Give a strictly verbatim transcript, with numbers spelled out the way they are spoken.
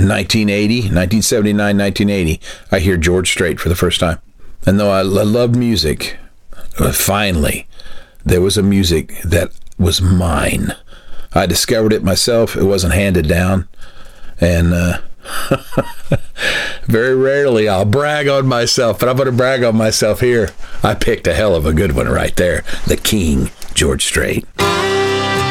nineteen eighty, nineteen seventy-nine, nineteen eighty, I hear George Strait for the first time. And though I, I loved music, finally, there was a music that was mine. I discovered it myself. It wasn't handed down. And uh, very rarely I'll brag on myself, but I'm going to brag on myself here. I picked a hell of a good one right there. The King, George Strait.